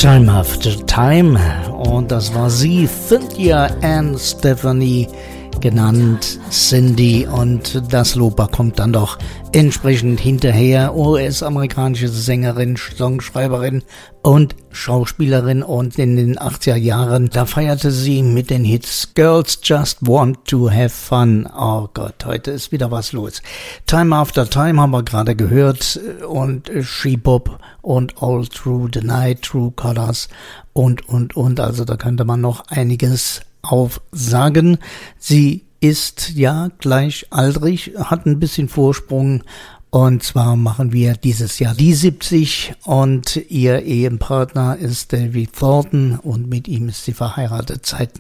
Time After Time, und das war sie, Cynthia Ann Stephanie, genannt Cindy, und das Lob kommt dann doch entsprechend hinterher. US-amerikanische Sängerin, Songschreiberin und Schauspielerin, und in den 80er Jahren, da feierte sie mit den Hits Girls Just Want to Have Fun. Oh Gott, heute ist wieder was los. Time After Time haben wir gerade gehört, und She Bop und All Through the Night, True Colors und. Also da könnte man noch einiges aufsagen. Sie ist ja gleichaltrig, hat ein bisschen Vorsprung, und zwar machen wir dieses Jahr die 70, und ihr Ehepartner ist David Thornton, und mit ihm ist sie verheiratet seit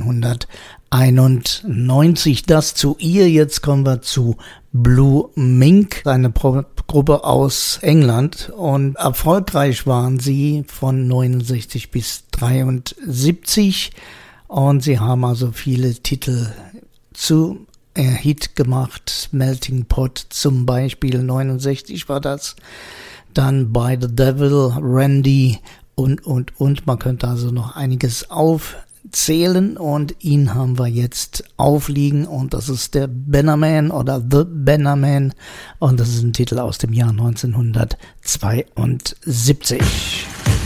1991. Das zu ihr. Jetzt kommen wir zu Blue Mink, eine Gruppe aus England, und erfolgreich waren sie von 69 bis 73. Und sie haben also viele Titel zu Hit gemacht. Melting Pot zum Beispiel, 69 war das. Dann By the Devil, Randy und. Man könnte also noch einiges aufzählen, und ihn haben wir jetzt aufliegen, und das ist der Bannerman oder The Bannerman, und das ist ein Titel aus dem Jahr 1972.